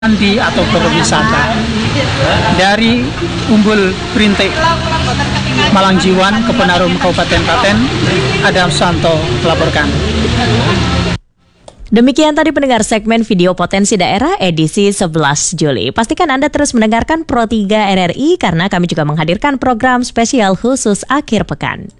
mandi atau berwisata. Dari Umbul Printik Malangjiwan, Kepenarum Kabupaten Klaten, Adam Santo melaporkan. Demikian tadi pendengar segmen video potensi daerah edisi 11 Juli. Pastikan Anda terus mendengarkan Pro 3 RRI karena kami juga menghadirkan program spesial khusus akhir pekan.